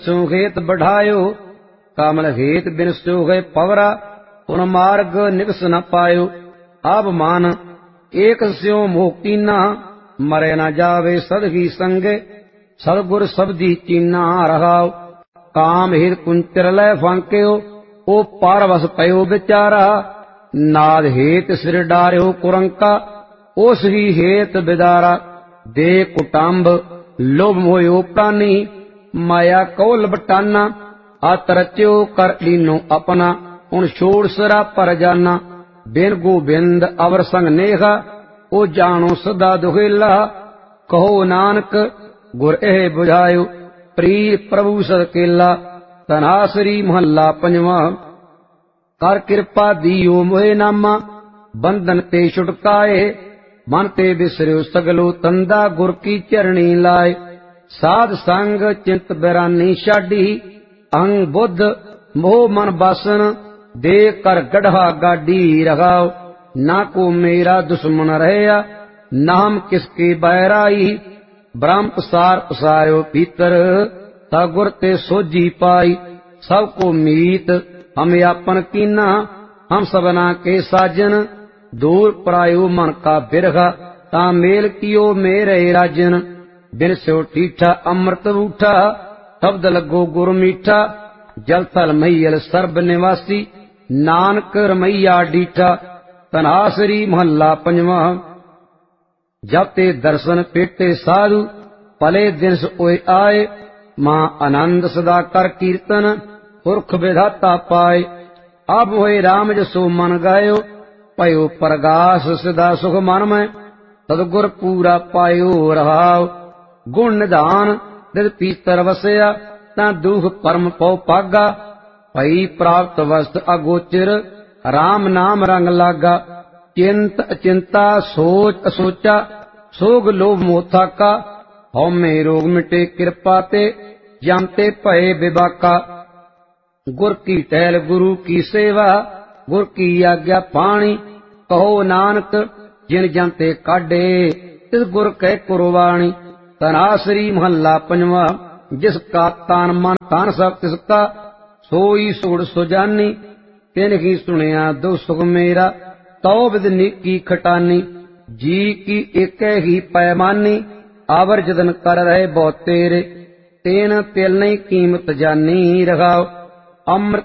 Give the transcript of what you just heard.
सो हेत बढ़ायो, कामल हेत बिन सो गए पवरा, उन मार्ग निकस न पायो। अब मान एक स्यो मोह कीना, मरे न जावे सदगी संगे, सतगुर सबदी चीना रहाओ। काम हेत कुंचर लै फांक्यो, ओ पारवस पयो बिचारा, नाद हेत सिर डार्यो कुरंका, ओस ही हेत बिदारा। दे कुटुंब लोभ मोयो प्राणी, माया कौल बटाना, अत रच्यो कर लीनो अपना, उन छोड़ सरा पर जाना। बिन गोबिंद अवर संग नेहा, ओ जानो सदा दुहेला, कहो नानक गुर एह बुझायो, प्रिय प्रभु सद केला। तनासरी महला पंजवा। कर कृपा दियो मोहे नामा, बंधन ते छुटकाए, मन ते बिसरियो सगलो तंदा, गुर की चरणी लाए। साध संग चिंत बिरानी छाडी, अंग बुद्ध मोह मन बासन, दे कर गढ़ा गाडी रखाओ। ना को मेरा दुश्मन रहया, नाम किसके बैराई, ब्रह्म पसार पसारो भीतर, ता गुर ते सोजी पाई। सबको मीत हम आपन कीना, हम सबना के साजन, दूर परायो मन का बिरहा, ता मेल कियो मेरे राजन। बिन स्यो ठीठा अमृत बूठा, शब्द लगो गुर मीठा, जल थल मैयल सर्ब निवासी, नानक रमैया डीठा। तनासरी महला पंजवा। जब ते दर्शन पेटे साधु, पले दिन ओए आए, मां आनंद सदा कर कीर्तन, पुरख विधाता पाए। अब होए राम जसो मन गायो, पयो प्रगास सदा सुख मन में, सदगुर पूरा पायो रहाओ। गुण निधान दिल पीतर वसया, ता दुख परम पौ पागा, भई प्राप्त वस्त अगोचर, राम नाम रंग लागा। चिंत अचिंता सोच असोचा, सोग लोभ मोथा का, हौमे रोग मिटे कृपा ते, जानते भय विबाका। गुर की टहल गुरु की सेवा, गुर की आज्ञा पाणी, कहो नानक जिन जानते काढे, तिस गुर कह कुरबाणी। तनासरी महला पंजवा। जिसका तान मन तान सब तिसका, सोई सोड़ सुजानी, तिन ही सुनिया दो सुख मेरा, तो विद नीकी खटानी। जी की एक ही पैमानी, आवर जतन कर रहे बहुत तेरे, तेन तिल नहीं कीमत जानी रखाओ। अमृत